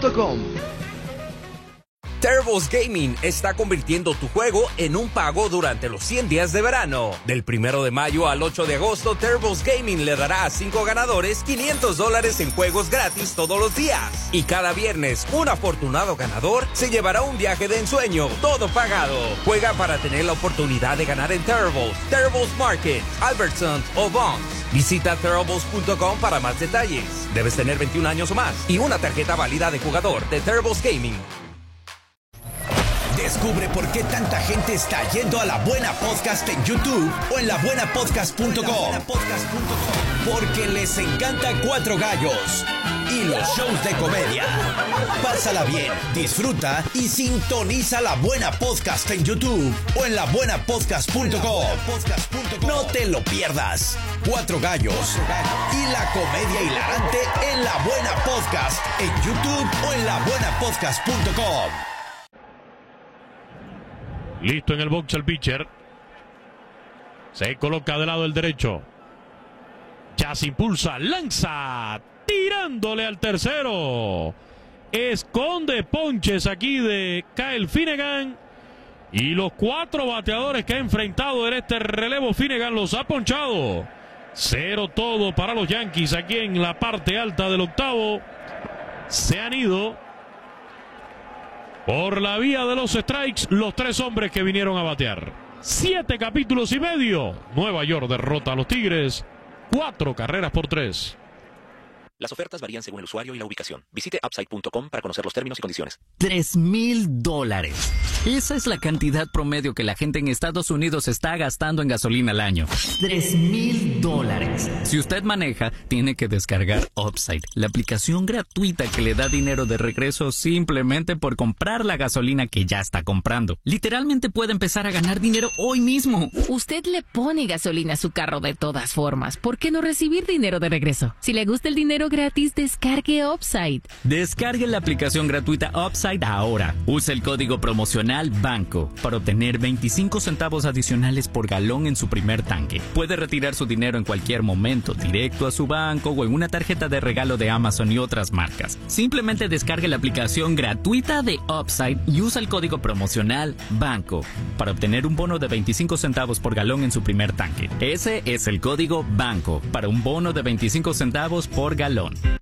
TurtlesGaming.com. Turtles Gaming está convirtiendo tu juego en un pago durante los 100 días de verano. Del 1 de mayo al 8 de agosto, Turtles Gaming le dará a 5 ganadores $500 en juegos gratis todos los días. Y cada viernes, un afortunado ganador se llevará un viaje de ensueño, todo pagado. Juega para tener la oportunidad de ganar en Turtles Market, Albertsons o Vons. Visita Turtles.com para más detalles. Debes tener 21 años o más y una tarjeta válida de jugador de Turtles Gaming. Descubre por qué tanta gente está yendo a La Buena Podcast en YouTube o en labuenapodcast.com. Porque les encanta Cuatro Gallos y los shows de comedia. Pásala bien, disfruta y sintoniza La Buena Podcast en YouTube o en labuenapodcast.com. No te lo pierdas. Cuatro Gallos y la comedia hilarante en La Buena Podcast en YouTube o en labuenapodcast.com. Listo en el box el pitcher. Se coloca del lado del derecho. Ya se impulsa, lanza, tirándole al tercero. Esconde ponches aquí de Kyle Finnegan. Y los 4 bateadores que ha enfrentado en este relevo Finnegan los ha ponchado. 0 todo para los Yankees aquí en la parte alta del octavo. Se han ido por la vía de los strikes los 3 hombres que vinieron a batear. 7 capítulos y medio. Nueva York derrota a los Tigres 4 carreras por 3. Las ofertas varían según el usuario y la ubicación. Visite Upside.com para conocer los términos y condiciones. $3,000. Esa es la cantidad promedio que la gente en Estados Unidos está gastando en gasolina al año. $3,000. Si usted maneja, tiene que descargar Upside, la aplicación gratuita que le da dinero de regreso simplemente por comprar la gasolina que ya está comprando. Literalmente puede empezar a ganar dinero hoy mismo. Usted le pone gasolina a su carro de todas formas. ¿Por qué no recibir dinero de regreso? Si le gusta el dinero gratis, descargue Upside. Descargue la aplicación gratuita Upside ahora. Use el código promocional BANCO para obtener 25 centavos adicionales por galón en su primer tanque. Puede retirar su dinero en cualquier momento, directo a su banco o en una tarjeta de regalo de Amazon y otras marcas. Simplemente descargue la aplicación gratuita de Upside y usa el código promocional BANCO para obtener un bono de 25 centavos por galón en su primer tanque. Ese es el código BANCO para un bono de 25 centavos por galón.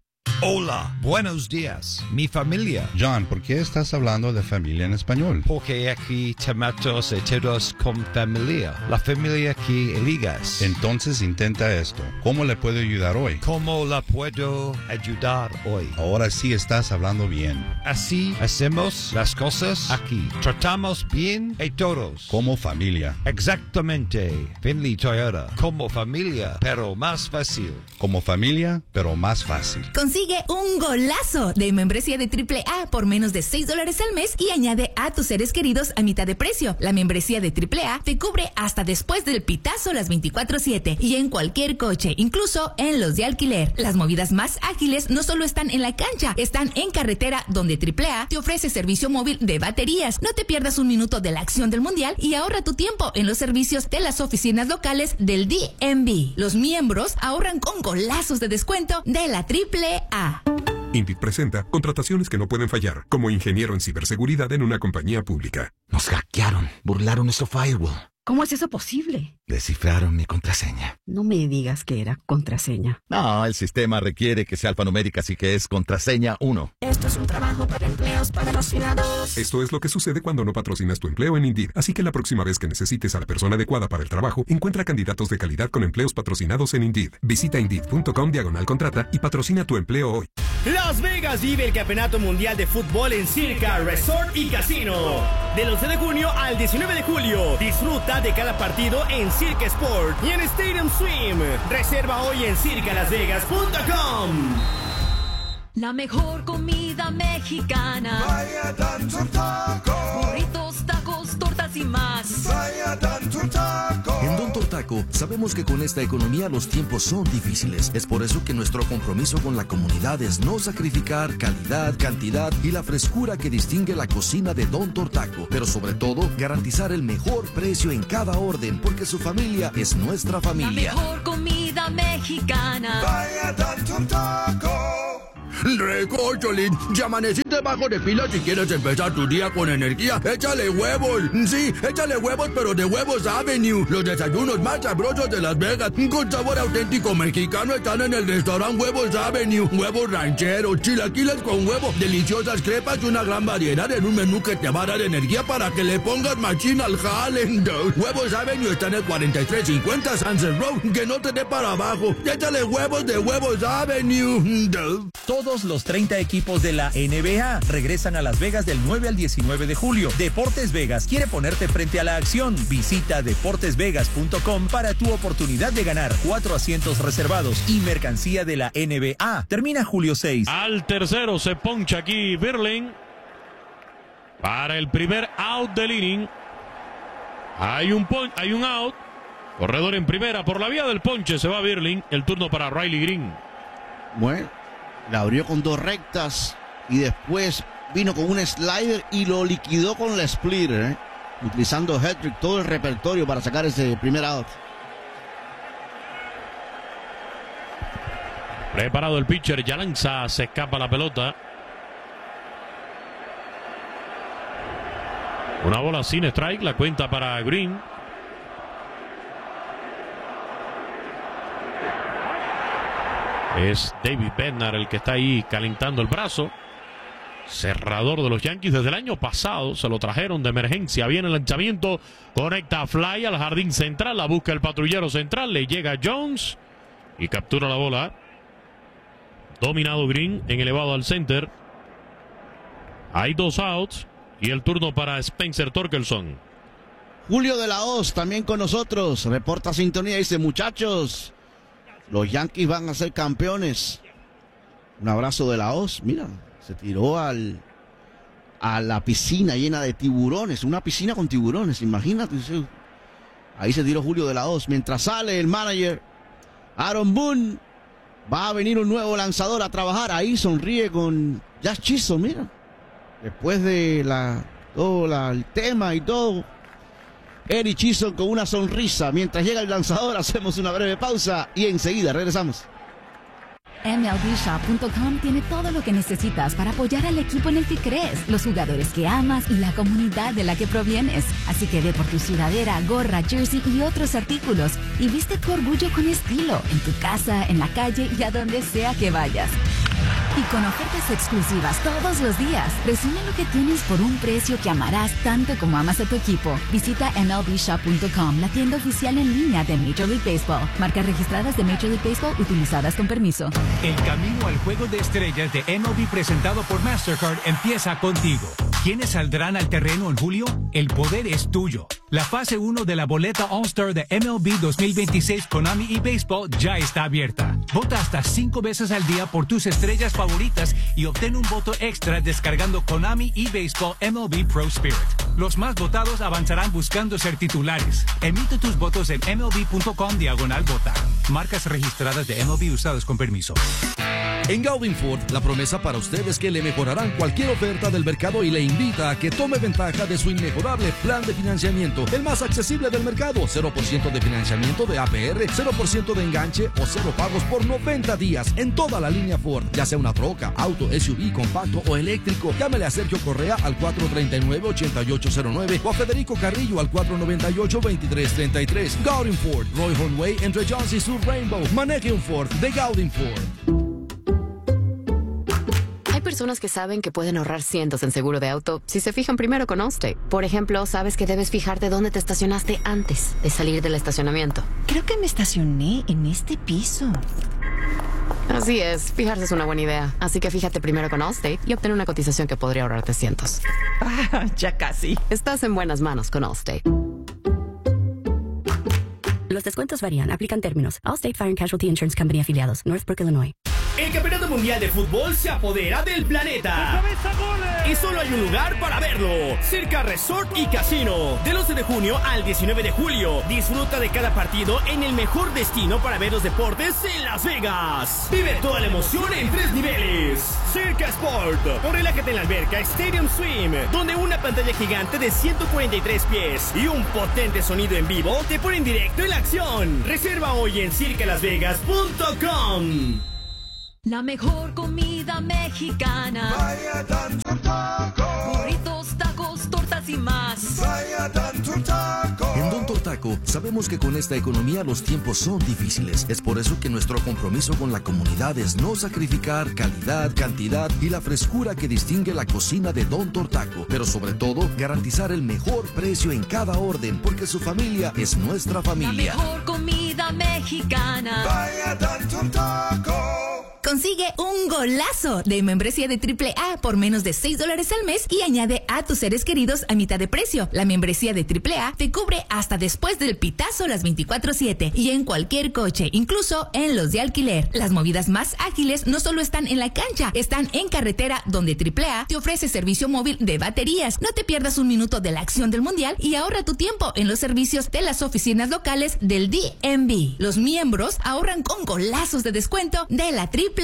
Hola, buenos días, mi familia. John, ¿por qué estás hablando de familia en español? Porque aquí tomamos todos con familia. La familia que eligas. Entonces intenta esto. ¿Cómo le puedo ayudar hoy? ¿Cómo la puedo ayudar hoy? Ahora sí estás hablando bien. Así hacemos las cosas aquí. Tratamos bien a todos. Como familia. Exactamente. Finley Toyota. Como familia, pero más fácil. Como familia, pero más fácil. Consigue un golazo de membresía de AAA por menos de $6 al mes y añade a tus seres queridos a mitad de precio. La membresía de AAA te cubre hasta después del pitazo las 24/7 y en cualquier coche, incluso en los de alquiler. Las movidas más ágiles no solo están en la cancha, están en carretera, donde AAA te ofrece servicio móvil de baterías. No te pierdas un minuto de la acción del mundial y ahorra tu tiempo en los servicios de las oficinas locales del DMV. Los miembros ahorran con golazos de descuento de la AAA. Indeed presenta contrataciones que no pueden fallar, como ingeniero en ciberseguridad en una compañía pública. Nos hackearon, burlaron nuestro firewall. ¿Cómo es eso posible? Descifraron mi contraseña. No me digas que era contraseña. No, el sistema requiere que sea alfanumérica, así que es contraseña 1. Esto es un trabajo para empleos patrocinados. Esto es lo que sucede cuando no patrocinas tu empleo en Indeed. Así que la próxima vez que necesites a la persona adecuada para el trabajo, encuentra candidatos de calidad con empleos patrocinados en Indeed. Visita Indeed.com/contrata y patrocina tu empleo hoy. Las Vegas vive el Campeonato Mundial de Fútbol en Circa Resort y Casino. Del 11 de junio al 19 de julio. Disfruta de cada partido en Circa Sport y en Stadium Swim. Reserva hoy en circalasvegas.com. La mejor comida mexicana. Vaya Don Taco. Burritos, tacos, tortas y más. Vaya Don Taco. En Don Taco sabemos que con esta economía los tiempos son difíciles. Es por eso que nuestro compromiso con la comunidad es no sacrificar calidad, cantidad y la frescura que distingue la cocina de Don Taco. Pero sobre todo, garantizar el mejor precio en cada orden, porque su familia es nuestra familia. La mejor comida mexicana. Vaya Don Taco. Recórcholis, si amaneciste bajo de pila y quieres empezar tu día con energía, échale huevos. Sí, échale huevos, pero de Huevos Avenue. Los desayunos más sabrosos de Las Vegas, con sabor auténtico mexicano, están en el restaurante Huevos Avenue. Huevos rancheros, chilaquiles con huevo, deliciosas crepas y una gran variedad en un menú que te va a dar energía para que le pongas machín al jale. Huevos Avenue está en el 4350 Sunset Road, que no te dé para abajo. Échale huevos de Huevos Avenue. Todos los 30 equipos de la NBA regresan a Las Vegas del 9 al 19 de julio. Deportes Vegas quiere ponerte frente a la acción. Visita deportesvegas.com para tu oportunidad de ganar 4 asientos reservados y mercancía de la NBA. Termina julio 6. Al tercero se poncha aquí Birling para el primer out del inning. Hay un out. Corredor en primera. Por la vía del ponche se va Birling. El turno para Riley Green. Bueno, la abrió con 2 rectas y después vino con un slider y lo liquidó con la splitter, utilizando hat-trick, todo el repertorio para sacar ese primer out. Preparado el pitcher, ya lanza, se escapa la pelota. Una bola sin strike, la cuenta para Green. Es David Bednar el que está ahí calentando el brazo. Cerrador de los Yankees desde el año pasado. Se lo trajeron de emergencia. Viene el lanzamiento. Conecta fly al jardín central. La busca el patrullero central. Le llega Jones y captura la bola. Dominado Green en elevado al center. Hay 2 outs. Y el turno para Spencer Torkelson. Julio de la Hoz también con nosotros. Reporta sintonía. Dice: muchachos, los Yankees van a ser campeones. Un abrazo de la Hoz. Mira, se tiró a la piscina llena de tiburones. Una piscina con tiburones, imagínate. Ahí se tiró Julio de la Hoz. Mientras sale el manager Aaron Boone, va a venir un nuevo lanzador a trabajar. Ahí sonríe con Jazz Chisholm, mira. Después de todo el tema y todo, Eric Chisholm con una sonrisa. Mientras llega el lanzador, hacemos una breve pausa y enseguida regresamos. MLBshop.com tiene todo lo que necesitas para apoyar al equipo en el que crees, los jugadores que amas y la comunidad de la que provienes. Así que ve por tu sudadera, gorra, jersey y otros artículos y viste tu orgullo con estilo, en tu casa, en la calle y a donde sea que vayas. Y con ofertas exclusivas todos los días. Resume lo que tienes por un precio que amarás tanto como amas a tu equipo. Visita MLBshop.com, la tienda oficial en línea de Major League Baseball. Marcas registradas de Major League Baseball utilizadas con permiso. El camino al Juego de Estrellas de MLB presentado por Mastercard empieza contigo. ¿Quiénes saldrán al terreno en julio? El poder es tuyo. La fase 1 de la boleta All-Star de MLB 2026 Konami y Baseball ya está abierta. Vota hasta 5 veces al día por tus estrellas favoritas y obtén un voto extra descargando Konami y Baseball MLB Pro Spirit. Los más votados avanzarán buscando ser titulares. Emite tus votos en MLB.com/votar. Marcas registradas de MLB usadas con permiso. En Gaudin Ford, la promesa para usted es que le mejorarán cualquier oferta del mercado y le invita a que tome ventaja de su inmejorable plan de financiamiento, el más accesible del mercado. 0% de financiamiento de APR, 0% de enganche o 0 pagos por 90 días en toda la línea Ford, ya sea una troca, auto, SUV, compacto o eléctrico. Llámele a Sergio Correa al 439-8809 o a Federico Carrillo al 498-2333. Gaudin Ford, Roy Way entre Jones y Sur Rainbow. Maneje un Ford de Gaudin Ford. Hay personas que saben que pueden ahorrar cientos en seguro de auto si se fijan primero con Allstate. Por ejemplo, sabes que debes fijarte dónde te estacionaste antes de salir del estacionamiento. Creo que me estacioné en este piso. Así es, fijarse es una buena idea. Así que fíjate primero con Allstate y obtén una cotización que podría ahorrarte cientos. Ya casi. Estás en buenas manos con Allstate. Los descuentos varían, aplican términos. Allstate Fire and Casualty Insurance Company afiliados, Northbrook, Illinois. El Campeonato Mundial de Fútbol se apodera del planeta. Y solo hay un lugar para verlo. Circa Resort y Casino. Del 11 de junio al 19 de julio. Disfruta de cada partido en el mejor destino para ver los deportes en Las Vegas. Vive toda la emoción en 3 niveles. Circa Sport. O relájate en la alberca Stadium Swim, donde una pantalla gigante de 143 pies y un potente sonido en vivo te ponen directo en la acción. Reserva hoy en circalasvegas.com. La mejor comida mexicana. Vaya Don Taco. Burritos, tacos, tortas y más. Vaya Don Taco. En Don Tortaco sabemos que con esta economía los tiempos son difíciles. Es por eso que nuestro compromiso con la comunidad es no sacrificar calidad, cantidad y la frescura que distingue la cocina de Don Tortaco. Pero sobre todo, garantizar el mejor precio en cada orden, porque su familia es nuestra familia. La mejor comida mexicana. Vaya Don Taco. Consigue un golazo de membresía de AAA por menos de $6 al mes y añade a tus seres queridos a mitad de precio. La membresía de AAA te cubre hasta después del pitazo las 24/7 y en cualquier coche, incluso en los de alquiler. Las movidas más ágiles no solo están en la cancha, están en carretera, donde AAA te ofrece servicio móvil de baterías. No te pierdas un minuto de la acción del mundial y ahorra tu tiempo en los servicios de las oficinas locales del DMV. Los miembros ahorran con golazos de descuento de la AAA.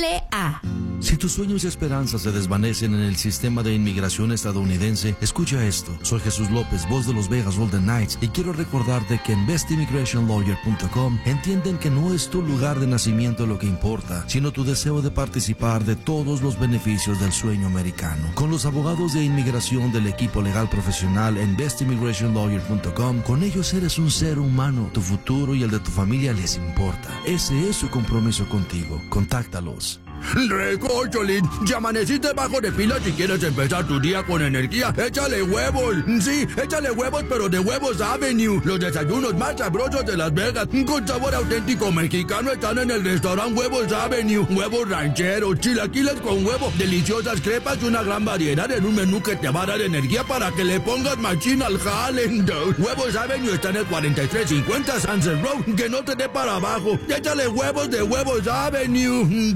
Si tus sueños y esperanzas se desvanecen en el sistema de inmigración estadounidense, escucha esto. Soy Jesús López, voz de los Vegas Golden Knights, y quiero recordarte que en bestimmigrationlawyer.com entienden que no es tu lugar de nacimiento lo que importa, sino tu deseo de participar de todos los beneficios del sueño americano. Con los abogados de inmigración del equipo legal profesional en bestimmigrationlawyer.com, con ellos eres un ser humano. Tu futuro y el de tu familia les importa. Ese es su compromiso contigo. Contáctalos. Recocholín, ya amaneciste bajo de pila si quieres empezar tu día con energía. Échale huevos, sí, échale huevos, pero de Huevos Avenue. Los desayunos más sabrosos de Las Vegas, con sabor auténtico mexicano, están en el restaurante Huevos Avenue. Huevos rancheros, chilaquiles con huevo, deliciosas crepas y una gran variedad en un menú que te va a dar energía para que le pongas machín al jale. Huevos Avenue está en el 4350 Sunset Road, que no te dé para abajo. Échale huevos de Huevos Avenue.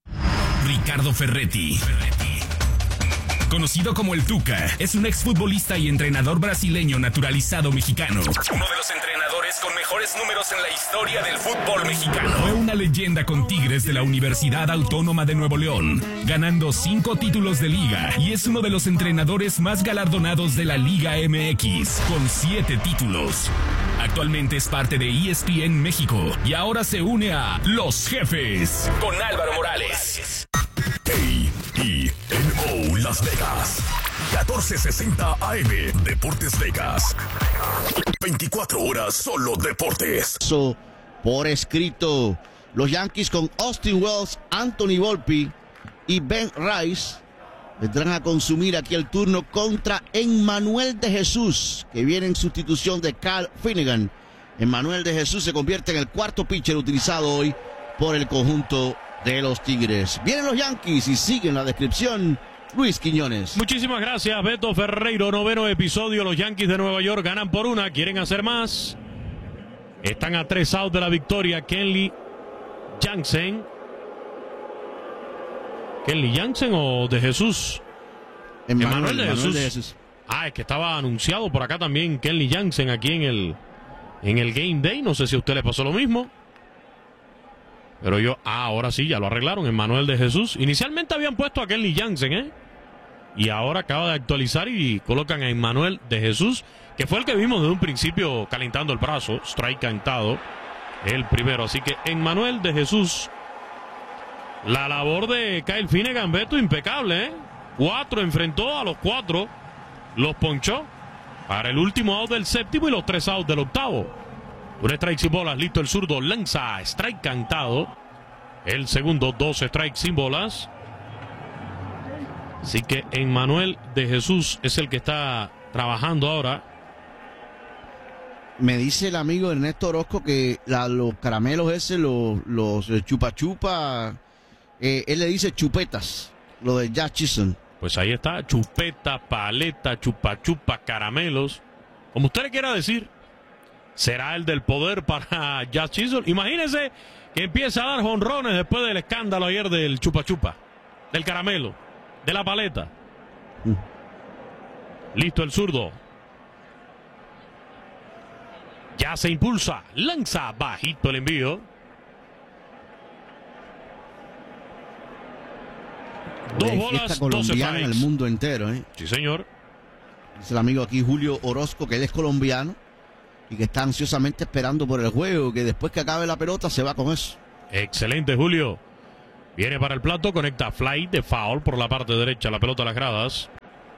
Ricardo Ferretti, conocido como el Tuca, es un exfutbolista y entrenador brasileño naturalizado mexicano. Uno de los entrenadores con mejores números en la historia del fútbol mexicano. Fue una leyenda con Tigres de la Universidad Autónoma de Nuevo León, ganando 5 títulos de liga, y es uno de los entrenadores más galardonados de la Liga MX, con 7 títulos. Actualmente es parte de ESPN México y ahora se une a Los Jefes con Álvaro Morales. KENO Las Vegas, 1460 AM, Deportes Vegas. 24 horas solo deportes. Por escrito, los Yankees con Austin Wells, Anthony Volpe y Ben Rice vendrán a consumir aquí el turno contra Emmanuel de Jesús, que viene en sustitución de Cal Finnegan. Emmanuel de Jesús se convierte en el cuarto pitcher utilizado hoy por el conjunto de los Tigres. Vienen los Yankees y siguen la descripción Luis Quiñones. Muchísimas gracias, Beto Ferreiro. 9º episodio. Los Yankees de Nueva York ganan por 1. Quieren hacer más. Están a 3 outs de la victoria. Kenley Jansen. ¿Kenley Jansen o de Jesús? Emmanuel de Jesús. Ah, es que estaba anunciado por acá también Kenley Jansen aquí en el Game Day. No sé si a usted le pasó lo mismo. Pero ahora sí, ya lo arreglaron. Emmanuel de Jesús. Inicialmente habían puesto a Kenley Jansen, y ahora acaba de actualizar y colocan a Emmanuel de Jesús, que fue el que vimos desde un principio calentando el brazo. Strike cantado, el primero. Así que Emmanuel de Jesús. La labor de Kyle Finnegan, Beto, impecable, 4 enfrentó a los 4, los ponchó para el último out del séptimo y los 3 outs del octavo. Un strike sin bolas, listo el zurdo, lanza, strike cantado. El segundo, 2 strikes sin bolas. Así que Emmanuel de Jesús es el que está trabajando ahora. Me dice el amigo Ernesto Orozco que los caramelos los chupa chupa, él le dice chupetas, lo de Jazz Chisholm. Pues ahí está, chupeta, paleta, chupa chupa, caramelos, como usted le quiera decir. ¿Será el del poder para Jazz Chisholm? Imagínense que empieza a dar jonrones después del escándalo ayer del chupa chupa, del caramelo, de la paleta. Listo el zurdo. Ya se impulsa, lanza bajito el envío. 2 bolas, 12 colombiana en el mundo entero, Sí, señor. Es el amigo aquí Julio Orozco, que él es colombiano y que está ansiosamente esperando por el juego, que después que acabe la pelota se va con eso. Excelente, Julio. Viene para el plato, conecta fly de foul por la parte derecha, la pelota a las gradas.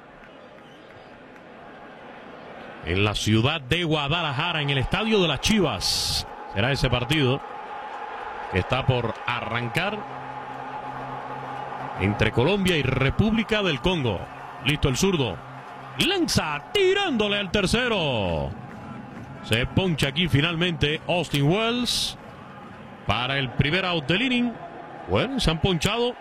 En la ciudad de Guadalajara, en el estadio de las Chivas, será ese partido que está por arrancar entre Colombia y República del Congo. Listo el zurdo. Lanza tirándole al tercero. Se poncha aquí finalmente Austin Wells para el primer out del inning. Bueno, se han ponchado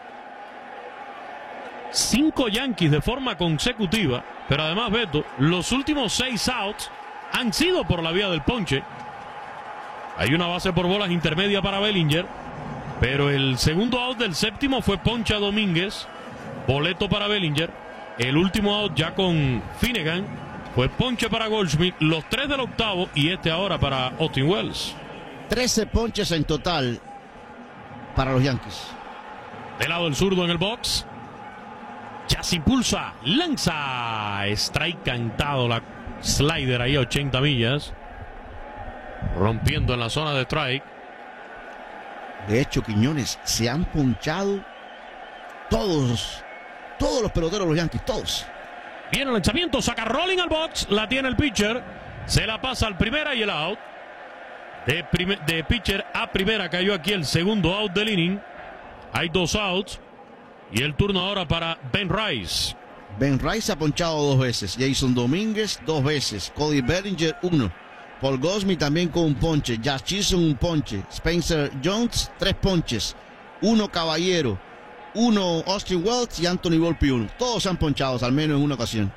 5 Yankees de forma consecutiva. Pero además, Beto, los últimos 6 outs han sido por la vía del ponche. Hay una base por bolas intermedia para Bellinger. Pero el segundo out del séptimo fue ponche a Domínguez. Boleto para Bellinger. El último out ya con Finnegan fue ponche para Goldschmidt. Los 3 del octavo y este ahora para Austin Wells. 13 ponches en total para los Yankees. Del lado del zurdo en el box. Ya se impulsa, lanza, strike cantado, la slider ahí a 80 millas, rompiendo en la zona de strike. De hecho, Quiñones, se han ponchado todos los peloteros de los Yankees, todos. Viene el lanzamiento, saca rolling al box, la tiene el pitcher, se la pasa al primera y el out. De pitcher a primera cayó aquí el segundo out del inning. Hay 2 outs. Y el turno ahora para Ben Rice. Ben Rice ha ponchado 2 veces. Jason Domínguez 2 veces. Cody Bellinger 1. Paul Goldschmidt también con un ponche. Josh Chisholm un ponche. Spencer Jones 3 ponches. 1 Caballero. 1 Austin Wells y Anthony Volpe 1. Todos se han ponchado al menos en una ocasión.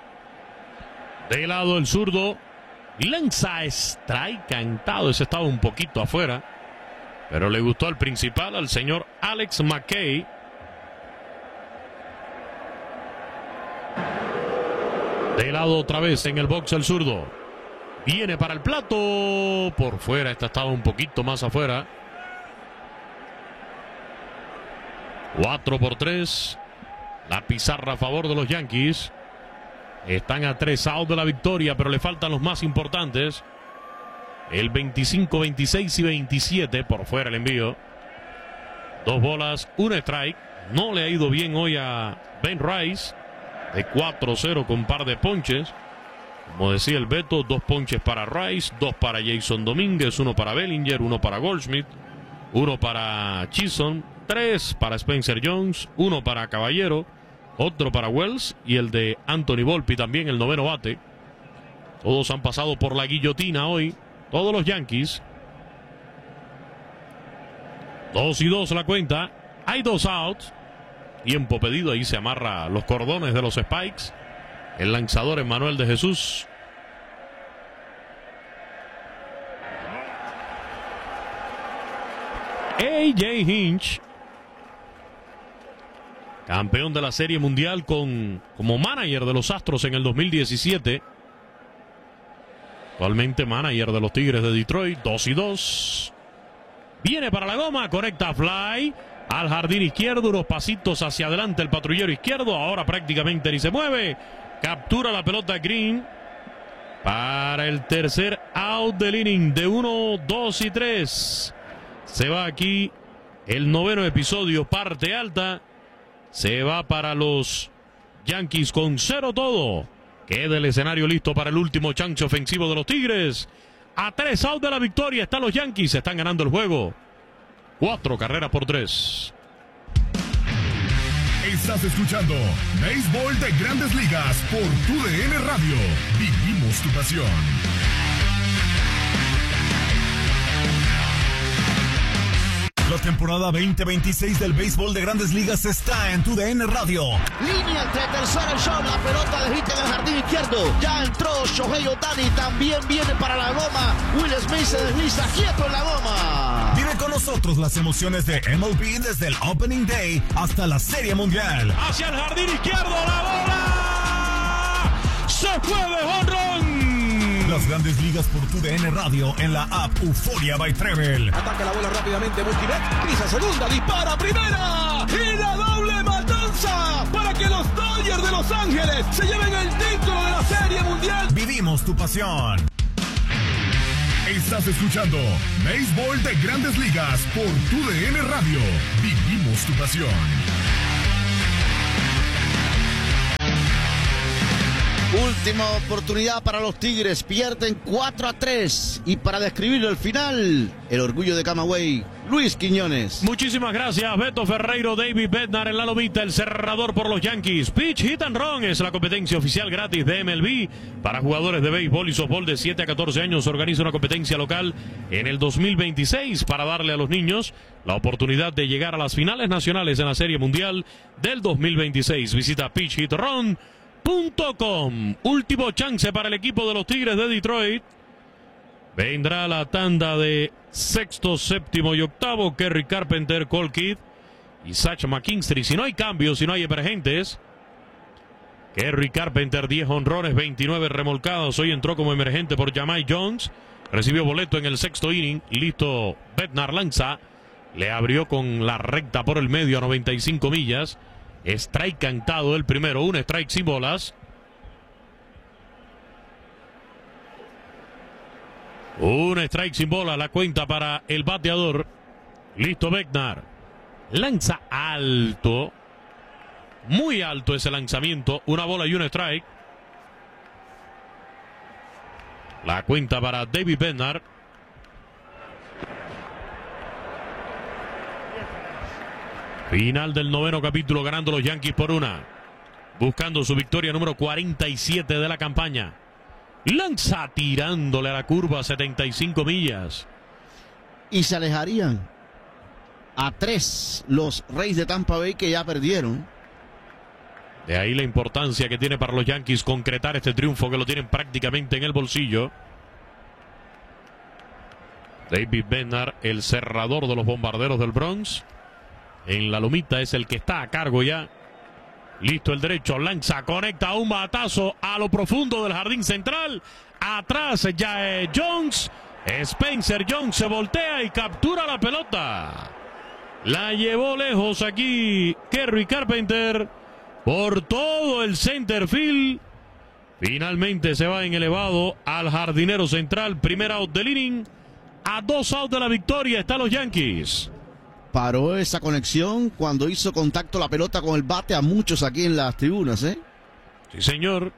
De lado el zurdo. Lanza strike cantado. Ese estaba un poquito afuera. Pero le gustó al principal, al señor Alex McKay. De lado otra vez en el box el zurdo. Viene para el plato. Por fuera, esta estaba un poquito más afuera. 4-3. La pizarra a favor de los Yankees. Están a 3 outs de la victoria, pero le faltan los más importantes. El 25, 26 y 27. Por fuera el envío. 2 bolas, 1 strike. No le ha ido bien hoy a Ben Rice. De 4-0 con par de ponches. Como decía el Beto, 2 ponches para Rice, 2 para Jason Domínguez, 1 para Bellinger, 1 para Goldschmidt, 1 para Chisholm, 3 para Spencer Jones, 1 para Caballero, otro para Wells y el de Anthony Volpe también, el 9º bate. Todos han pasado por la guillotina hoy, todos los Yankees. 2-2 la cuenta, hay 2 outs. Tiempo pedido, ahí se amarra los cordones de los Spikes. El lanzador Emmanuel de Jesús. AJ Hinch, campeón de la Serie Mundial como manager de los Astros en el 2017. Actualmente manager de los Tigres de Detroit. 2-2. Viene para la goma, conecta fly al jardín izquierdo, unos pasitos hacia adelante el patrullero izquierdo, ahora prácticamente ni se mueve, captura la pelota Green para el tercer out del inning de 1, 2 y 3. Se va aquí el 9º episodio, parte alta, se va para los Yankees con 0 todo. Queda el escenario listo para el último chance ofensivo de los Tigres. A 3 outs de la victoria están los Yankees, están ganando el juego. 4-3. Estás escuchando Béisbol de Grandes Ligas por TUDN Radio. Vivimos tu pasión. La temporada 2026 del béisbol de Grandes Ligas está en TUDN Radio. Línea entre tercera y short, la pelota de hit en el jardín izquierdo. Ya entró Shohei Ohtani, también viene para la goma. Will Smith se desliza quieto en la goma. Vive con nosotros las emociones de MLB desde el Opening Day hasta la Serie Mundial. Hacia el jardín izquierdo, la bola se fue de jonrón. Las Grandes Ligas por TUDN Radio en la app Euforia by Treble. Ataca la bola rápidamente Multibet. Pisa segunda, dispara primera. Y la doble matanza para que los Dodgers de Los Ángeles se lleven el título de la Serie Mundial. Vivimos tu pasión. Estás escuchando Béisbol de Grandes Ligas por TUDN Radio. Vivimos tu pasión. Última oportunidad para los Tigres. Pierden 4-3. Y para describirlo al final, el orgullo de Camagüey, Luis Quiñones. Muchísimas gracias, Beto Ferreiro. David Bednar en la lomita, el cerrador por los Yankees. Pitch Hit and Run es la competencia oficial gratis de MLB. Para jugadores de béisbol y softball de 7 a 14 años, organiza una competencia local en el 2026 para darle a los niños la oportunidad de llegar a las finales nacionales en la Serie Mundial del 2026. Visita pitchhitrun.com. Último chance para el equipo de los Tigres de Detroit. Vendrá la tanda de sexto, séptimo y octavo. Kerry Carpenter, Cole Kidd y Zach McKinstry. Si no hay cambios, si no hay emergentes. Kerry Carpenter, 10 honrones, 29 remolcados. Hoy entró como emergente por Jamai Jones. Recibió boleto en el sexto inning. Listo, Bednar lanza. Le abrió con la recta por el medio a 95 millas. Strike cantado el primero, un strike sin bolas. Un strike sin bolas, la cuenta para el bateador. Listo Bednar. Lanza alto. Muy alto ese lanzamiento. Una bola y un strike. La cuenta para David Bednar. Final del noveno capítulo, ganando los Yankees por una. Buscando su victoria número 47 de la campaña. Lanza tirándole a la curva 75 millas. Y se alejarían a 3 los Reyes de Tampa Bay, que ya perdieron. De ahí la importancia que tiene para los Yankees concretar este triunfo, que lo tienen prácticamente en el bolsillo. David Bednar, el cerrador de los Bombarderos del Bronx. En la lomita es el que está a cargo ya. Listo el derecho, lanza, conecta un batazo a lo profundo del jardín central. Atrás ya es Jones. Spencer Jones se voltea y captura la pelota. La llevó lejos aquí Kerry Carpenter por todo el center field. Finalmente se va en elevado al jardinero central. Primer out del inning. A 2 outs de la victoria están los Yankees. Paró esa conexión cuando hizo contacto la pelota con el bate a muchos aquí en las tribunas, ¿eh? Sí, señor.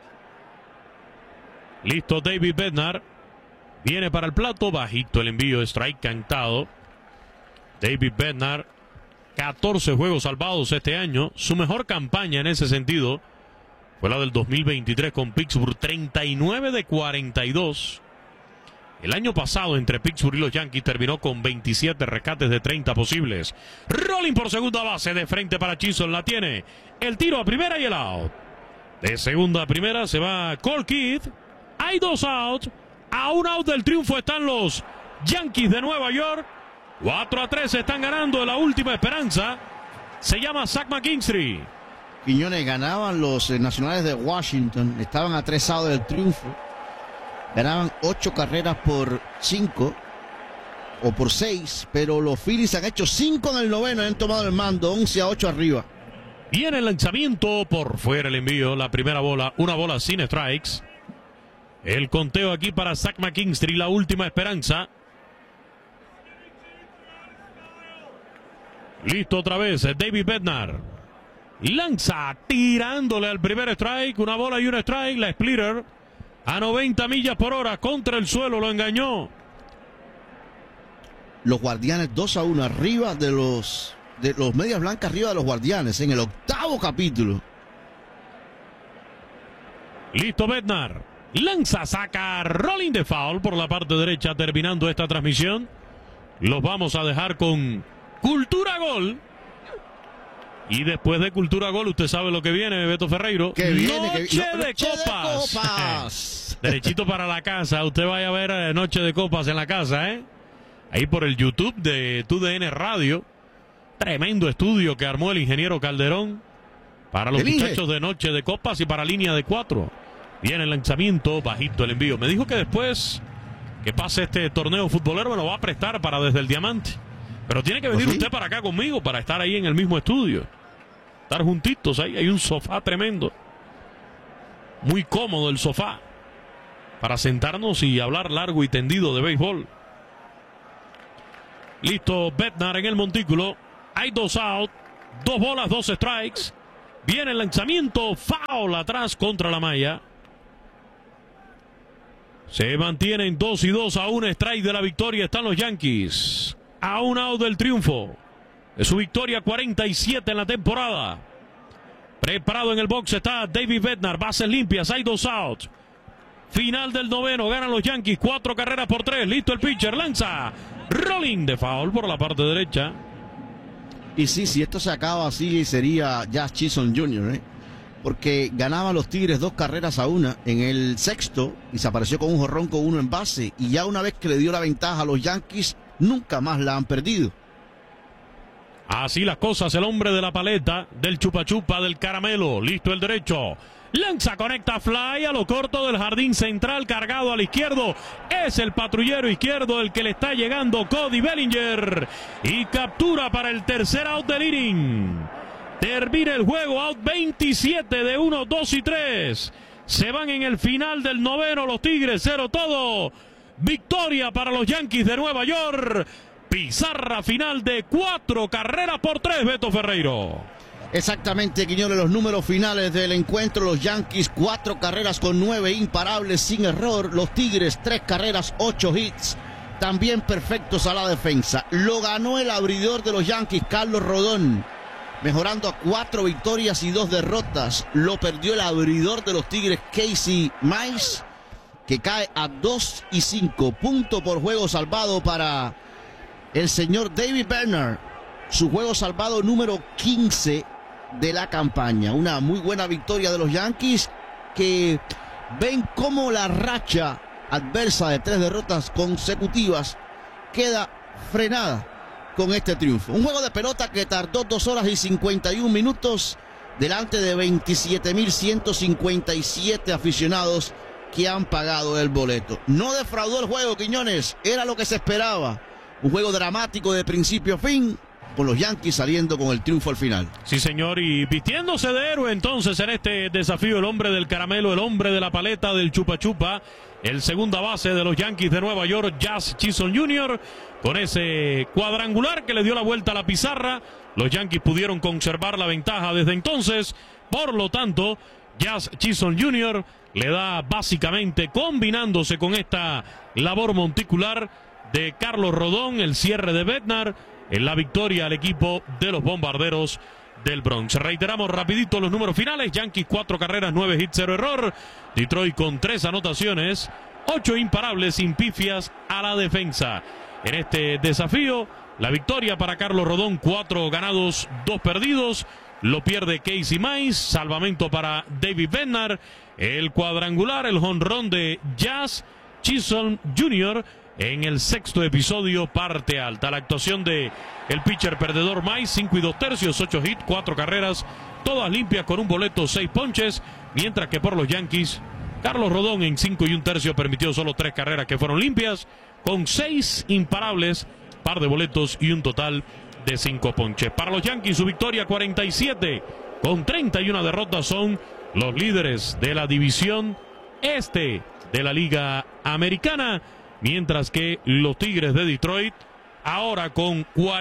Listo David Bednar. Viene para el plato, bajito el envío, strike cantado. David Bednar, 14 juegos salvados este año. Su mejor campaña en ese sentido fue la del 2023 con Pittsburgh, 39 de 42. El año pasado entre Pittsburgh y los Yankees terminó con 27 rescates de 30 posibles. Rolling por segunda base, de frente para Chisholm, la tiene. El tiro a primera y el out. De segunda a primera se va Cole Kidd. Hay 2 outs. A 1 out del triunfo están los Yankees de Nueva York. 4-3 están ganando en la última esperanza. Se llama Zach McKinstry. Quiñones, ganaban los nacionales de Washington. Estaban a 3 outs del triunfo. Ganaban 8 carreras por 5 o por 6, pero los Phillies han hecho 5 en el noveno y han tomado el mando, 11-8 arriba. Viene el lanzamiento, por fuera el envío, la primera bola, una bola sin strikes. El conteo aquí para Zach McKinstry, la última esperanza. Listo otra vez, David Bednar. Lanza tirándole al primer strike, una bola y un strike, la splitter. A 90 millas por hora contra el suelo, lo engañó. Los Guardianes 2-1 arriba de los Medias Blancas, arriba de los Guardianes en el octavo capítulo. Listo Bednar. Lanza, saca, rolling de foul por la parte derecha, terminando esta transmisión. Los vamos a dejar con Cultura Gol. Y después de Cultura Gol, usted sabe lo que viene, Beto Ferreiro. Noche de copas. Derechito para la casa. Usted vaya a ver Noche de Copas en la casa, ¿eh? Ahí por el YouTube de TUDN Radio. Tremendo estudio que armó el ingeniero Calderón para los muchachos de Noche de Copas y para línea de 4. Viene el lanzamiento, bajito el envío. Me dijo que después que pase este torneo futbolero me lo va a prestar para Desde el Diamante. Pero tiene que venir usted para acá conmigo para estar ahí en el mismo estudio. Estar juntitos ahí. Hay un sofá tremendo. Muy cómodo el sofá. para sentarnos y hablar largo y tendido de béisbol. Listo Bednar en el montículo. Hay 2 out, 2 bolas, 2 strikes. Viene el lanzamiento, foul atrás contra la malla. Se mantienen 2-2 a un strike de la victoria. Están los Yankees a un out del triunfo. Es su victoria 47 en la temporada. Preparado en el box está David Bednar. Bases limpias, hay 2 outs. Final del noveno, ganan los Yankees 4 carreras por 3. Listo el pitcher, lanza. Rolling de foul por la parte derecha. Y sí, si esto se acaba así sería Jazz Chisholm Jr., porque ganaban los Tigres 2 carreras a 1 en el sexto y se apareció con un jonrón con 1 en base, y ya una vez que le dio la ventaja a los Yankees nunca más la han perdido. Así las cosas, el hombre de la paleta, del chupa chupa, del caramelo. Listo el derecho. Lanza, conecta fly a lo corto del jardín central, cargado al izquierdo. Es el patrullero izquierdo el que le está llegando, Cody Bellinger. Y captura para el tercer out del inning. Termina el juego, out 27 de 1, 2 y 3. Se van en el final del noveno los Tigres, 0 todo. Victoria para los Yankees de Nueva York. Pizarra final de 4 carreras por 3, Beto Ferreiro. Exactamente, Quiñones, los números finales del encuentro. Los Yankees 4 carreras con 9 imparables sin error. Los Tigres 3 carreras, 8 hits. También perfectos a la defensa. Lo ganó el abridor de los Yankees, Carlos Rodón, mejorando a 4 victorias y 2 derrotas. Lo perdió el abridor de los Tigres, Casey Mize, que cae a 2 y 5. Punto por juego salvado para el señor David Bednar. Su juego salvado número 15 de la campaña. Una muy buena victoria de los Yankees, que ven cómo la racha adversa de 3 derrotas consecutivas queda frenada con este triunfo. Un juego de pelota que tardó 2 horas y 51 minutos delante de 27.157 aficionados que han pagado el boleto. No defraudó el juego, Quiñones, era lo que se esperaba. Un juego dramático de principio a fin, con los Yankees saliendo con el triunfo al final. Sí, señor, y vistiéndose de héroe entonces en este desafío, el hombre del caramelo, el hombre de la paleta, del chupa chupa, el segunda base de los Yankees de Nueva York, Jazz Chisholm Jr., con ese cuadrangular que le dio la vuelta a la pizarra. Los Yankees pudieron conservar la ventaja desde entonces, por lo tanto, Jazz Chisholm Jr. le da básicamente, combinándose con esta labor monticular de Carlos Rodón, el cierre de Bednar, en la victoria al equipo de los Bombarderos del Bronx. Reiteramos rapidito los números finales. Yankees 4 carreras, 9 hits, 0 error. Detroit con 3 anotaciones, 8 imparables, sin pifias a la defensa. En este desafío, la victoria para Carlos Rodón, 4 ganados, 2 perdidos. Lo pierde Casey Mize, salvamento para David Bednar. El cuadrangular, el jonrón de Jazz Chisholm Jr., en el sexto episodio, parte alta. La actuación de el pitcher perdedor Mize, 5 y 2 tercios, 8 hits, 4 carreras, todas limpias con un boleto, 6 ponches. Mientras que por los Yankees, Carlos Rodón en 5 y 1 tercio permitió solo 3 carreras que fueron limpias, con 6 imparables, par de boletos y un total de 5 ponches. Para los Yankees, su victoria 47 con 31 derrotas, son los líderes de la división este de la Liga Americana. Mientras que los Tigres de Detroit, ahora con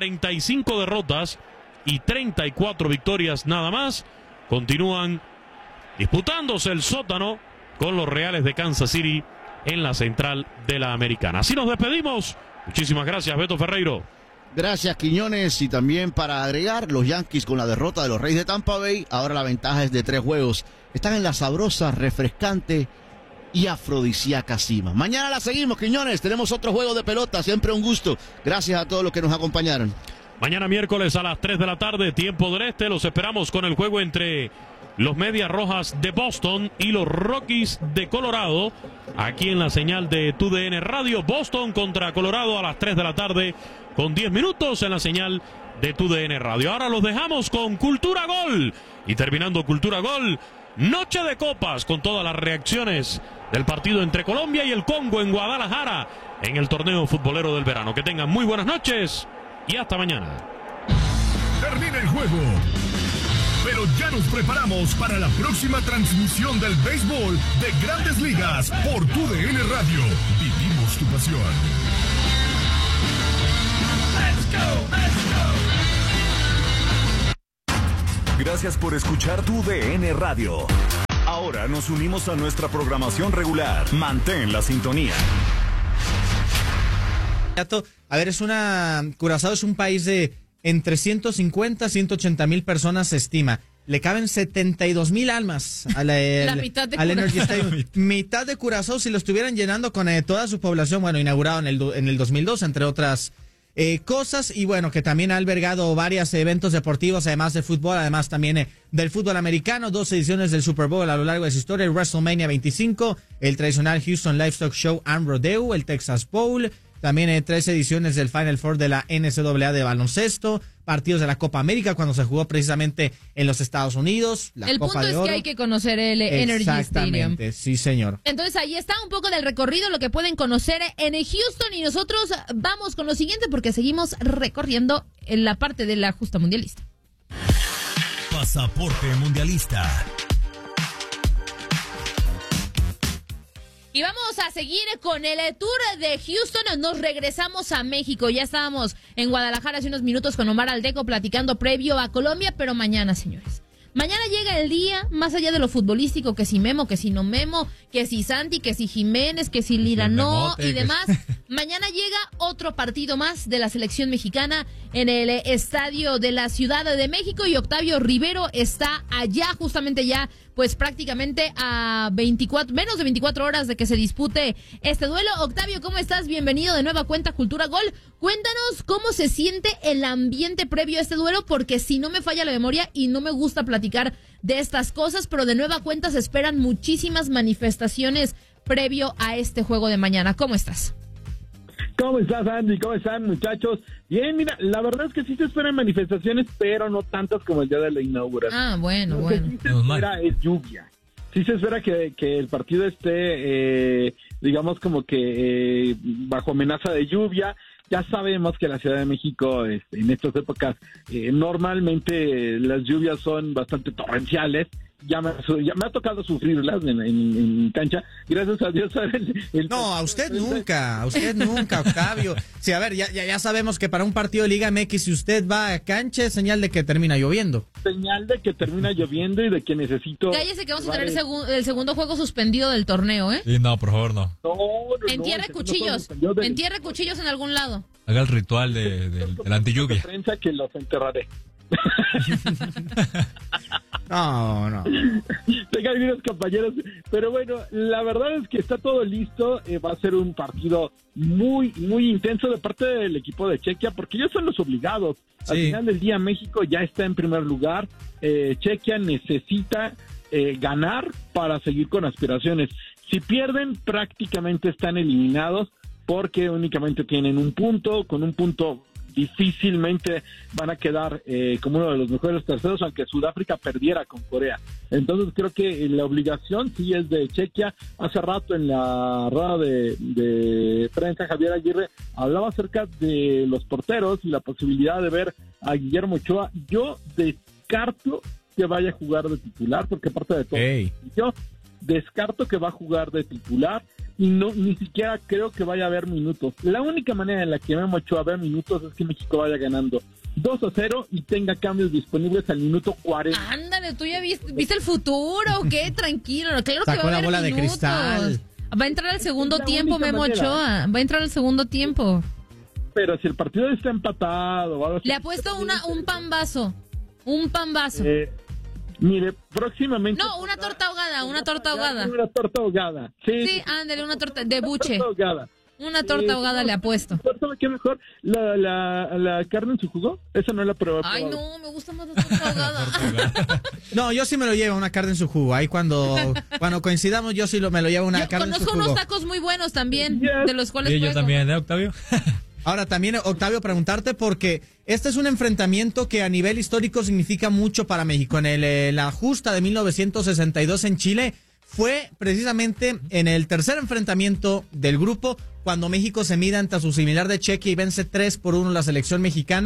45 derrotas y 34 victorias nada más, continúan disputándose el sótano con los Reales de Kansas City en la central de la Americana. Así nos despedimos. Muchísimas gracias, Beto Ferreiro. Gracias, Quiñones. Y también para agregar, los Yankees con la derrota de los Reyes de Tampa Bay, ahora la ventaja es de 3 juegos. Están en la sabrosa, refrescante y afrodisíaca cima. Mañana la seguimos, Quiñones. Tenemos otro juego de pelota. Siempre un gusto. Gracias a todos los que nos acompañaron. Mañana miércoles a las 3 de la tarde, tiempo del este, los esperamos con el juego entre los Medias Rojas de Boston y los Rockies de Colorado, aquí en la señal de TUDN Radio. Boston contra Colorado a las 3 de la tarde, con 10 minutos en la señal de TUDN Radio. Ahora los dejamos con Cultura Gol. Y terminando Cultura Gol, noche de copas con todas las reacciones del partido entre Colombia y el Congo en Guadalajara en el torneo futbolero del verano. Que tengan muy buenas noches y hasta mañana. Termina el juego, pero ya nos preparamos para la próxima transmisión del béisbol de Grandes Ligas por tu DN Radio. Vivimos tu pasión. Let's go, let's go. Gracias por escuchar tu DN Radio. Ahora nos unimos a nuestra programación regular. Mantén la sintonía. A ver, Curazao es un país de entre 150 y 180 mil personas, se estima. Le caben 72 mil almas a la mitad de al Curazao. Energy Stadium. Mitad de Curazao, si lo estuvieran llenando con toda su población, bueno, inaugurado en el 2002, entre otras cosas, y bueno, que también ha albergado varios eventos deportivos, además de fútbol, además también del fútbol americano, 2 ediciones del Super Bowl a lo largo de su historia, el WrestleMania 25, el tradicional Houston Livestock Show and Rodeo, el Texas Bowl, también 3 ediciones del Final Four de la NCAA de baloncesto, partidos de la Copa América cuando se jugó precisamente en los Estados Unidos, la El Copa punto de es Oro. que hay que conocer el Energy Stadium. Exactamente, sí señor. Entonces ahí está un poco del recorrido, lo que pueden conocer en Houston, y nosotros vamos con lo siguiente porque seguimos recorriendo en la parte de la justa mundialista. Pasaporte mundialista. Y vamos a seguir con el tour de Houston. Nos regresamos a México. Ya estábamos en Guadalajara hace unos minutos con Omar Aldeco platicando previo a Colombia, pero mañana, señores. Mañana llega el día, más allá de lo futbolístico, que si Memo, que si no Memo, que si Santi, que si Jiménez, que si Lira no y demás. Mañana llega otro partido más de la selección mexicana en el estadio de la Ciudad de México, y Octavio Rivero está allá, justamente ya, pues prácticamente a menos de 24 horas de que se dispute este duelo. Octavio, ¿cómo estás? Bienvenido de nueva cuenta Cultura Gol. Cuéntanos cómo se siente el ambiente previo a este duelo, porque si no me falla la memoria y no me gusta platicar de estas cosas, pero de nueva cuenta se esperan muchísimas manifestaciones previo a este juego de mañana. ¿Cómo estás? ¿Cómo estás, Andy? ¿Cómo están, muchachos? Bien, mira, la verdad es que sí se esperan manifestaciones, pero no tantas como el día de la inauguración. Ah, bueno, Lo que sí se espera es lluvia. Sí se espera que el partido esté, digamos, como que bajo amenaza de lluvia. Ya sabemos que la Ciudad de México, en estas épocas, normalmente las lluvias son bastante torrenciales. Ya me ha tocado sufrirlas en cancha. Gracias a Dios. No, a usted nunca, Octavio. Sí, a ver, ya sabemos que para un partido de Liga MX, si usted va a cancha, es señal de que termina lloviendo. Señal de que termina lloviendo y de que necesito... Cállese que vamos a tener el segundo juego suspendido del torneo, ¿eh? Sí, no, por favor, no. Entierre cuchillos. Entierre cuchillos en algún lado. Haga el ritual de la antilluvia. Prensa que los enterraré. No. Tengan bien, compañeros. Pero bueno, la verdad es que está todo listo. Va a ser un partido muy, muy intenso de parte del equipo de Chequia, porque ellos son los obligados. Sí. Al final del día, México ya está en primer lugar. Chequia necesita ganar para seguir con aspiraciones. Si pierden, prácticamente están eliminados, porque únicamente tienen un punto. Con un punto difícilmente van a quedar como uno de los mejores terceros, aunque Sudáfrica perdiera con Corea. Entonces creo que la obligación sí es de Chequia. Hace rato en la rueda de prensa, Javier Aguirre hablaba acerca de los porteros y la posibilidad de ver a Guillermo Ochoa. Yo descarto que vaya a jugar de titular, porque aparte de todo, yo descarto que va a jugar de titular. Y ni siquiera creo que vaya a haber minutos. La única manera en la que Memo Ochoa vea minutos es que México vaya ganando 2-0 y tenga cambios disponibles al minuto 40. Ándale, ¿tú ya viste el futuro o qué? Tranquilo, claro que va a haber bola minutos. De cristal. Va a entrar al segundo tiempo Memo Ochoa. Va a entrar al segundo tiempo. Pero si el partido está empatado... Le ha puesto un pambazo. Un pambazo. Mire, próximamente... No, una torta ahogada. Una torta ahogada. Sí, ándale, una torta de buche. Una torta Sí, ahogada le ha puesto. ¿Sabe qué mejor? ¿La carne en su jugo? Esa no la probé. Ay, no, me gusta más la torta ahogada. No, yo sí me lo llevo una carne en su jugo. Ahí cuando coincidamos, yo sí me lo llevo una carne en su jugo. Conozco unos tacos muy buenos también, de los cuales yo también, Octavio. Ahora también, Octavio, preguntarte porque este es un enfrentamiento que a nivel histórico significa mucho para México. En la justa de 1962 en Chile fue precisamente en el tercer enfrentamiento del grupo cuando México se mide ante su similar de Chequia y vence 3-1 la selección mexicana.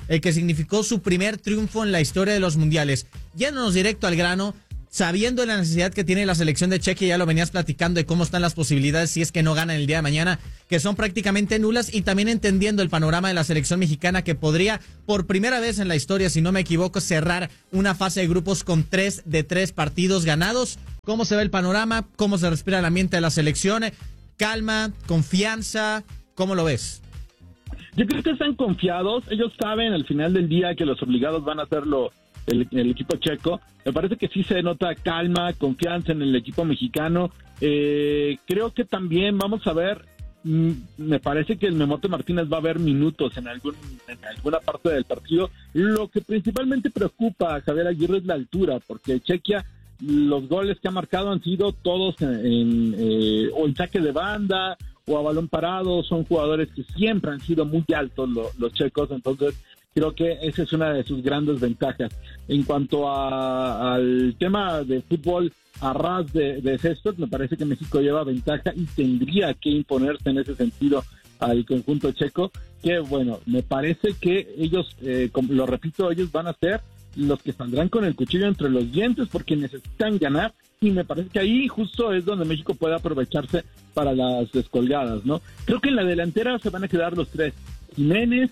el que significó su primer triunfo en la historia de los mundiales. Yéndonos directo al grano, sabiendo la necesidad que tiene la selección de Chequia, ya lo venías platicando de cómo están las posibilidades si es que no ganan el día de mañana, que son prácticamente nulas, y también entendiendo el panorama de la selección mexicana, que podría, por primera vez en la historia, si no me equivoco, cerrar una fase de grupos con 3 de 3 partidos ganados. ¿Cómo se ve el panorama? ¿Cómo se respira el ambiente de la selección? ¿Calma? ¿Confianza? ¿Cómo lo ves? Yo creo que están confiados. Ellos saben al final del día que los obligados van a hacerlo el equipo checo. Me parece que sí se nota calma, confianza en el equipo mexicano. Creo que también vamos a ver, me parece que el Memote Martínez va a ver minutos en alguna parte del partido. Lo que principalmente preocupa a Javier Aguirre es la altura, porque Chequia, los goles que ha marcado han sido todos o en saque de banda o a balón parado. Son jugadores que siempre han sido muy altos los checos, entonces creo que esa es una de sus grandes ventajas. En cuanto al tema de fútbol a ras de césped, me parece que México lleva ventaja y tendría que imponerse en ese sentido al conjunto checo, que bueno, me parece que ellos, lo repito, ellos van a ser los que saldrán con el cuchillo entre los dientes porque necesitan ganar, y me parece que ahí justo es donde México puede aprovecharse para las descolgadas, ¿no? Creo que en la delantera se van a quedar los tres: Jiménez,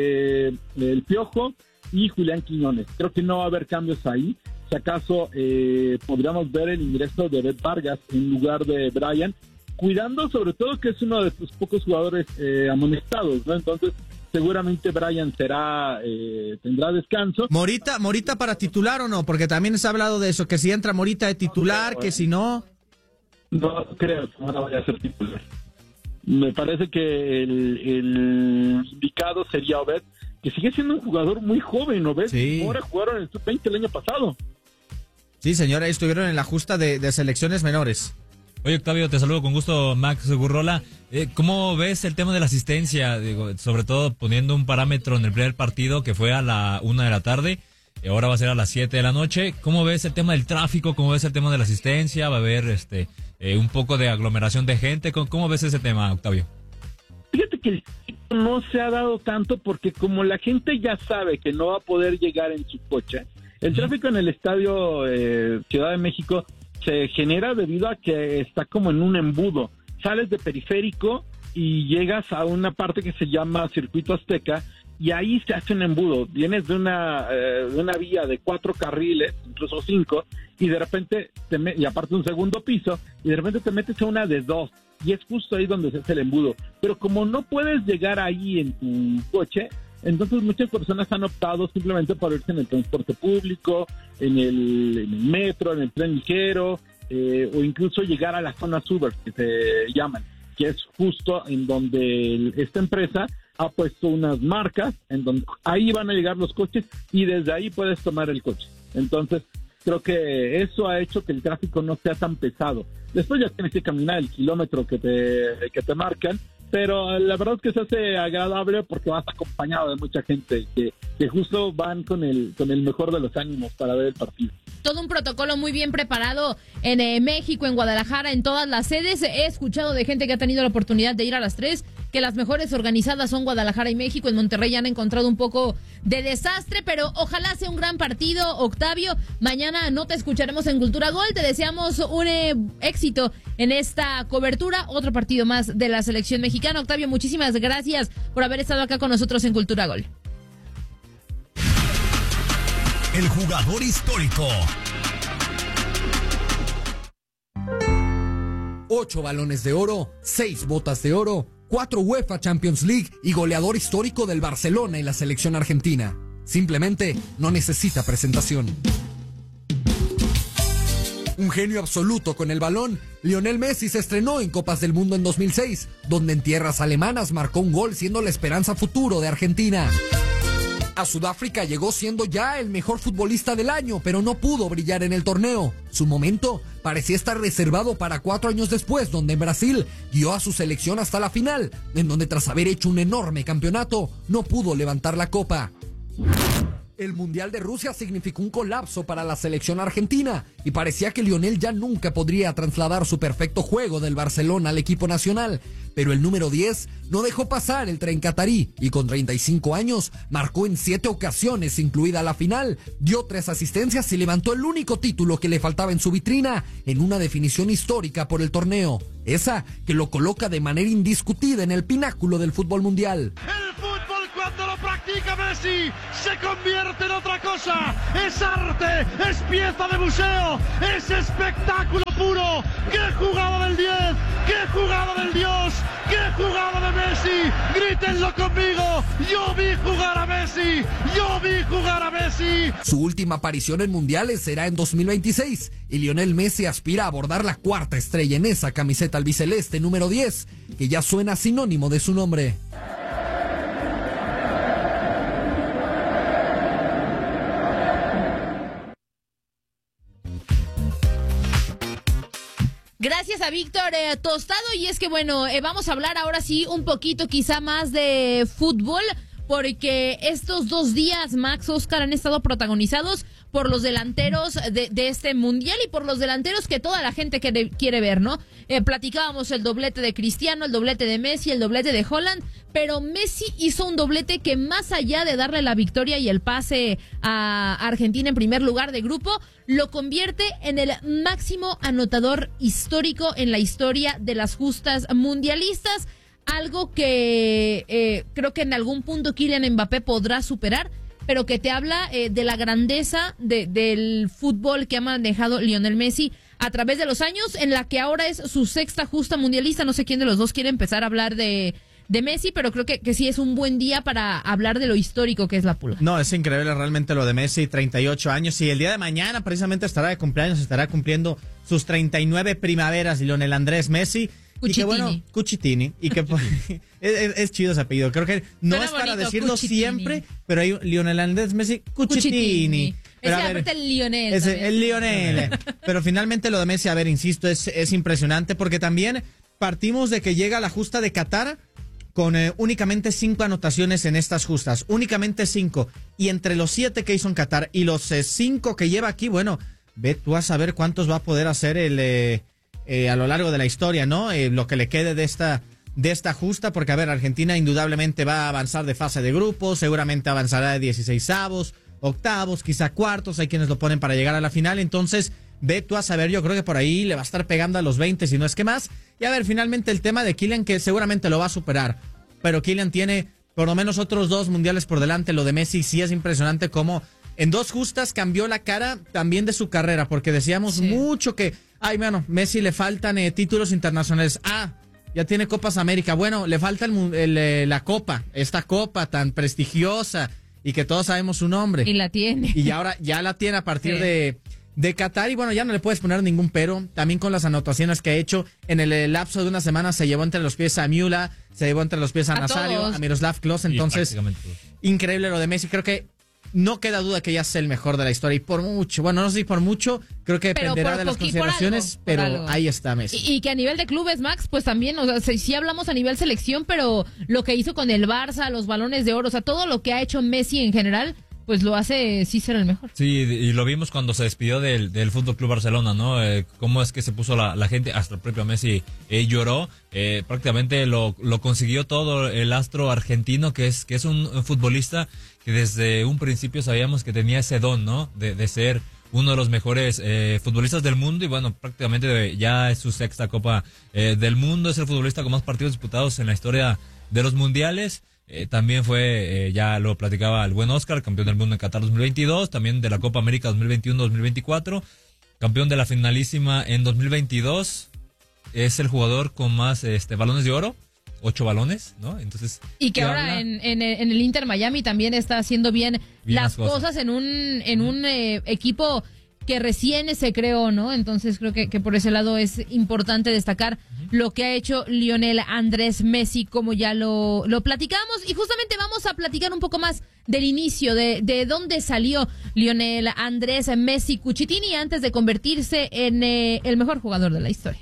el Piojo y Julián Quiñones. Creo que no va a haber cambios ahí. Si acaso podríamos ver el ingreso de Bet Vargas en lugar de Brian, cuidando sobre todo que es uno de sus pocos jugadores amonestados, ¿no? Entonces seguramente Brian tendrá descanso. ¿Morita para titular o no? Porque también se ha hablado de eso, que si entra Morita de titular, que si no... No creo que ahora vaya a ser titular. Me parece que el indicado sería Obed, que sigue siendo un jugador muy joven. Obed, sí. Ahora jugaron en el Sub-20 el año pasado. Sí, señora, estuvieron en la justa de selecciones menores. Oye, Octavio, te saludo con gusto, Max Gurrola. ¿Cómo ves el tema de la asistencia? Digo, sobre todo poniendo un parámetro en el primer partido que fue a la 1 de la tarde, y ahora va a ser a las 7 de la noche. ¿Cómo ves el tema del tráfico? ¿Cómo ves el tema de la asistencia? ¿Va a haber un poco de aglomeración de gente? ¿Cómo ves ese tema, Octavio? Fíjate que el no se ha dado tanto porque como la gente ya sabe que no va a poder llegar en su coche, el tráfico en el estadio Ciudad de México se genera debido a que está como en un embudo. Sales de Periférico y llegas a una parte que se llama Circuito Azteca y ahí se hace un embudo. Vienes de una vía de 4 carriles, incluso 5, y de repente, y aparte un segundo piso, y de repente te metes a una de 2, y es justo ahí donde se hace el embudo. Pero como no puedes llegar ahí en tu coche, entonces muchas personas han optado simplemente por irse en el transporte público, en el metro, en el tren ligero, o incluso llegar a las zonas Uber, que se llaman, que es justo en donde esta empresa ha puesto unas marcas, en donde ahí van a llegar los coches y desde ahí puedes tomar el coche. Entonces, creo que eso ha hecho que el tráfico no sea tan pesado. Después ya tienes que caminar el kilómetro que te marcan, pero la verdad es que se hace agradable porque vas acompañado de mucha gente que justo van con el mejor de los ánimos para ver el partido. Todo un protocolo muy bien preparado en México, en Guadalajara, en todas las sedes. He escuchado de gente que ha tenido la oportunidad de ir a las 3, que las mejores organizadas son Guadalajara y México. En Monterrey ya han encontrado un poco de desastre, pero ojalá sea un gran partido, Octavio. Mañana no te escucharemos en Cultura Gol. Te deseamos un éxito en esta cobertura. Otro partido más de la selección mexicana. Octavio, muchísimas gracias por haber estado acá con nosotros en Cultura Gol. El jugador histórico. 8 balones de oro, 6 botas de oro, 4 UEFA Champions League y goleador histórico del Barcelona y la selección argentina. Simplemente no necesita presentación. Un genio absoluto con el balón, Lionel Messi se estrenó en Copas del Mundo en 2006, donde en tierras alemanas marcó un gol siendo la esperanza futuro de Argentina. A Sudáfrica llegó siendo ya el mejor futbolista del año, pero no pudo brillar en el torneo. Su momento parecía estar reservado para 4 años después, donde en Brasil guió a su selección hasta la final, en donde tras haber hecho un enorme campeonato, no pudo levantar la copa. El Mundial de Rusia significó un colapso para la selección argentina y parecía que Lionel ya nunca podría trasladar su perfecto juego del Barcelona al equipo nacional. Pero el número 10 no dejó pasar el tren catarí y con 35 años marcó en 7 ocasiones, incluida la final, dio 3 asistencias y levantó el único título que le faltaba en su vitrina en una definición histórica por el torneo. Esa que lo coloca de manera indiscutida en el pináculo del fútbol mundial. El fútbol cuando lo practica Messi se convierte en otra cosa. Es arte, es pieza de museo, es espectáculo puro. ¡Qué jugada del 10! ¡Qué jugada del Dios! ¡Qué jugada de Messi! ¡Grítenlo conmigo! ¡Yo vi jugar a Messi! ¡Yo vi jugar a Messi! Su última aparición en mundiales será en 2026 y Lionel Messi aspira a abordar la 4ª estrella en esa camiseta albiceleste número 10, que ya suena sinónimo de su nombre. Gracias a Víctor Tostado. Y es que bueno, vamos a hablar ahora sí un poquito quizá más de fútbol, porque estos 2 días, Max, Oscar, han estado protagonizados por los delanteros de este mundial y por los delanteros que toda la gente quiere ver, ¿no? Platicábamos el doblete de Cristiano, el doblete de Messi, el doblete de Haaland, pero Messi hizo un doblete que más allá de darle la victoria y el pase a Argentina en primer lugar de grupo, lo convierte en el máximo anotador histórico en la historia de las justas mundialistas, algo que creo que en algún punto Kylian Mbappé podrá superar, pero que te habla de la grandeza del fútbol que ha manejado Lionel Messi a través de los años, en la que ahora es su 6ª justa mundialista. No sé quién de los dos quiere empezar a hablar de Messi, pero creo que sí es un buen día para hablar de lo histórico que es la Pulga. No, es increíble realmente lo de Messi, 38 años, y el día de mañana precisamente estará de cumpleaños, estará cumpliendo sus 39 primaveras Lionel Andrés Messi. Cuchitini. Y que bueno, Cuchitini, y que es chido ese apellido. Creo que no es para decirlo Cuchitini siempre, pero hay Lionel Andrés Messi, Cuchitini. Pero es el Lionel. El Lionel. Pero finalmente lo de Messi, a ver, insisto, es impresionante, porque también partimos de que llega la justa de Qatar con únicamente 5 anotaciones en estas justas, únicamente 5, y entre los 7 que hizo en Qatar y los 5 que lleva aquí, bueno, ve tú a saber cuántos va a poder hacer a lo largo de la historia, ¿no? Lo que le quede de esta justa, porque a ver, Argentina indudablemente va a avanzar de fase de grupos, seguramente avanzará de 16avos, octavos, quizá cuartos, hay quienes lo ponen para llegar a la final, entonces ve tú a saber, yo creo que por ahí le va a estar pegando a los 20, si no es que más. Y a ver, finalmente el tema de Kylian, que seguramente lo va a superar, pero Kylian tiene por lo menos otros 2 mundiales por delante. Lo de Messi sí es impresionante cómo en 2 justas cambió la cara también de su carrera, porque decíamos mucho que, ay, bueno, Messi le faltan títulos internacionales. Ya tiene Copas América. Bueno, le falta la Copa, esta Copa tan prestigiosa y que todos sabemos su nombre. Y la tiene. Y ahora ya la tiene a partir de Qatar, y bueno, ya no le puedes poner ningún pero. También con las anotaciones que ha hecho en el lapso de una semana, se llevó entre los pies a Müller, se llevó entre los pies a Nazario, todos. a Miroslav Klose. Entonces, increíble lo de Messi. Creo que no queda duda que ya es el mejor de la historia, y por mucho, bueno, no sé si por mucho, creo que dependerá de las consideraciones, pero ahí está Messi. Y que a nivel de clubes, Max, pues también, o sea, sí hablamos a nivel selección, pero lo que hizo con el Barça, los balones de oro, o sea, todo lo que ha hecho Messi en general, pues lo hace sí ser el mejor. Sí, y lo vimos cuando se despidió del Fútbol Club Barcelona, ¿no? Cómo es que se puso la gente, hasta el propio Messi lloró. Prácticamente lo consiguió todo el astro argentino, que es un futbolista que desde un principio sabíamos que tenía ese don, ¿no? De ser uno de los mejores futbolistas del mundo, y bueno, prácticamente ya es su 6ª Copa del Mundo, es el futbolista con más partidos disputados en la historia de los mundiales. También fue, ya lo platicaba el buen Oscar, campeón del mundo en Qatar 2022, también de la Copa América 2021-2024, campeón de la finalísima en 2022, es el jugador con más balones de oro, 8 balones, ¿no? Entonces, y que ahora en el Inter Miami también está haciendo bien las cosas en un equipo que recién se creó, ¿no? Entonces creo que por ese lado es importante destacar lo que ha hecho Lionel Andrés Messi, como ya lo platicamos, y justamente vamos a platicar un poco más del inicio, de dónde salió Lionel Andrés Messi Cuchitini antes de convertirse en el mejor jugador de la historia.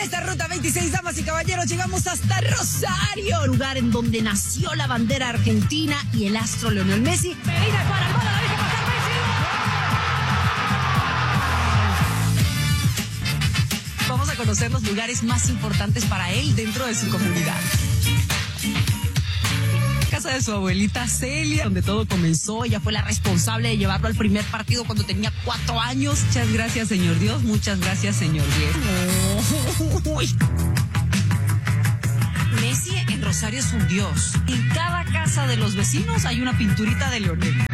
esta ruta 26, damas y caballeros, llegamos hasta Rosario, lugar en donde nació la bandera argentina y el astro Lionel Messi. Pereira para el bola, la deja pasar Messi. Vamos a conocer los lugares más importantes para él dentro de su comunidad. Casa de su abuelita Celia, donde todo comenzó. Ella fue la responsable de llevarlo al primer partido cuando tenía 4 años. Muchas gracias, señor Dios. Muchas gracias, señor Dios. Messi en Rosario es un dios. En cada casa de los vecinos hay una pinturita de Lionel.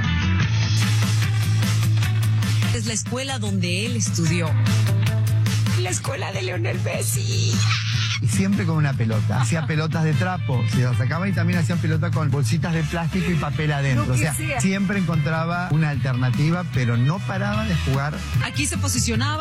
Es la escuela donde él estudió. La escuela de Lionel Messi. Y siempre con una pelota. Hacía pelotas de trapo, se las sacaba y también hacían pelota con bolsitas de plástico y papel adentro. O sea, siempre encontraba una alternativa, pero no paraba de jugar. Aquí se posicionaba